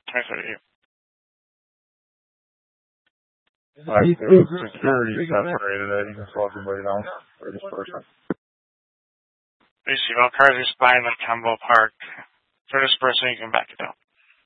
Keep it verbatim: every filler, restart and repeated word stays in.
twenty thirty-eight. Like, there's security separated that you can slow everybody down for this person. Basically, all cars are spying on Campbell Park. For this person, you can back it down.